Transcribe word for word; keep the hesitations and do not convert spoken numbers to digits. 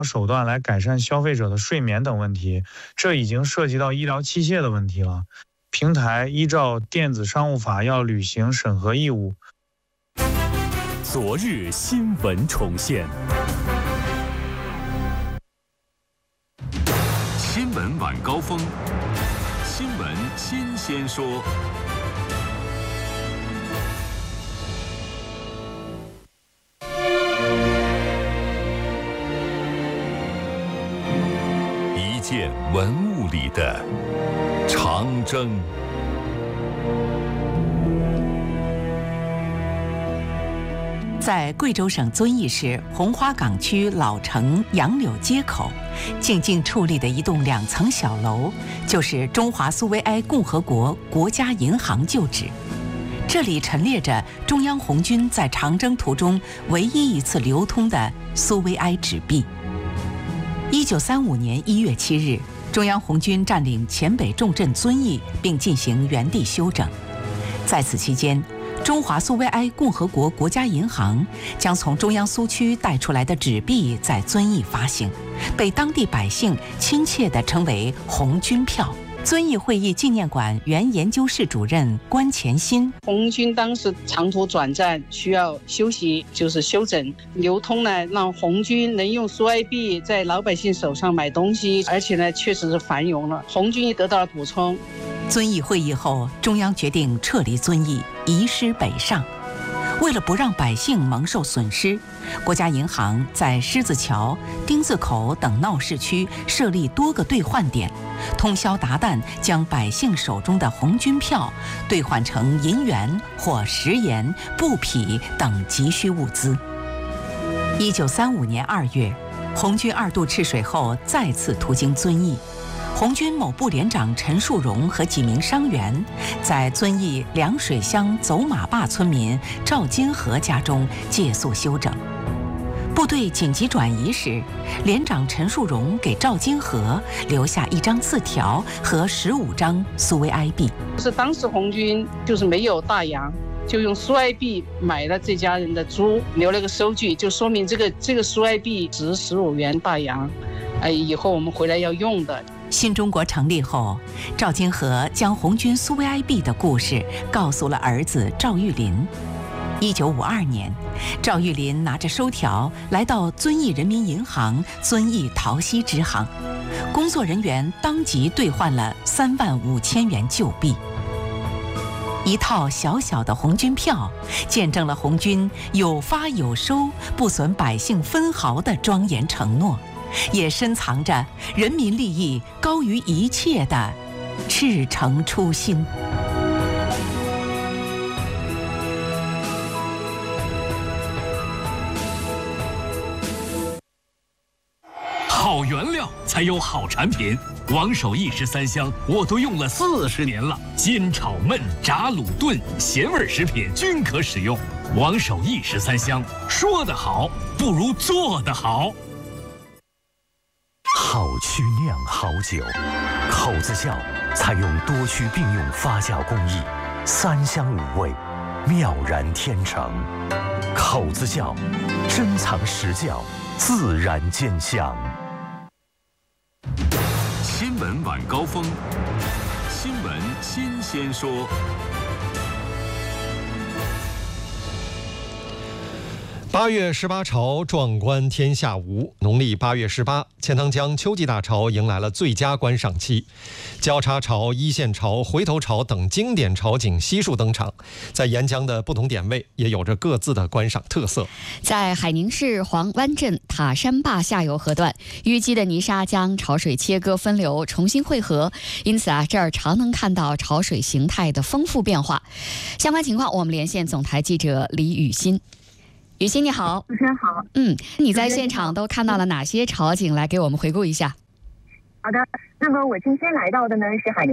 手段来改善消费者的睡眠等问题，这已经涉及到医疗器械的问题了。平台依照电子商务法要履行审核义务。 昨日新闻重现， 新闻晚高峰，新闻新鲜说。一件文物里的长征。 在贵州省遵义市红花岗区老城杨柳街口，静静矗立的一栋两层小楼，就是中华苏维埃共和国国家银行旧址。这里陈列着中央红军在长征途中唯一一次流通的苏维埃纸币。一九三五年一月七日，中央红军占领黔北重镇遵义，并进行原地修整。在此期间，中华苏维埃共和国国家银行将从中央苏区带出来的纸币在遵义发行，被当地百姓亲切地称为红军票。遵义会议纪念馆原研究室主任关前新： 红军当时长途转战需要休息，就是休整流通呢，让红军能用苏埃币在老百姓手上买东西，而且呢确实是繁荣了，红军也得到了补充。 遵义会议后，中央决定撤离遵义，移师北上。为了不让百姓蒙受损失，国家银行在狮子桥、丁字口等闹市区设立多个兑换点，通宵达旦将百姓手中的红军票兑换成银元或食盐、布匹等急需物资。一九三五年二月，红军二度赤水后再次途经遵义。红军某部连长陈树荣和几名伤员在遵义凉水乡走马坝村民赵金河家中借宿休整。部队紧急转移时，连长陈树荣给赵金河留下一张字条和十五张苏维埃币。 是当时红军就是没有大洋，就用苏埃币买了这家人的猪，留了个收据，就说明这个这个苏埃币值十五元大洋，哎，以后我们回来要用的。 新中国成立后，赵金河将红军苏维埃币的故事告诉了儿子赵玉林。一九五二年，赵玉林拿着收条来到遵义人民银行遵义桃溪支行，工作人员当即兑换了三万五千元旧币。一套小小的红军票，见证了红军有发有收、不损百姓分毫的庄严承诺，也深藏着人民利益高于一切的赤诚初心。 好原料才有好产品，王守义十三香我都用了四十年了，煎炒焖炸卤炖咸味食品均可使用。王守义十三香，说得好不如做得好。 好曲酿好酒，口子窖采用多区并用发酵工艺，三香五味，妙然天成。口子窖珍藏实窖，自然见香。 新闻晚高峰，新闻新鲜说。 八月十八朝，壮观天下无。农历八月十八，钱塘江秋季大潮迎来了最佳观赏期，交叉潮、一线潮、回头潮等经典潮景悉数登场，在沿江的不同点位也有着各自的观赏特色。 在海宁市黄湾镇塔山坝下游河段，淤积的泥沙将潮水切割分流，重新汇合，因此啊，这儿常能看到潮水形态的丰富变化。相关情况，我们连线总台记者李雨欣。雨欣你好。 主持人好。 嗯，你在现场都看到了哪些潮景？来给我们回顾一下。 好的，那么我今天来到的呢是海宁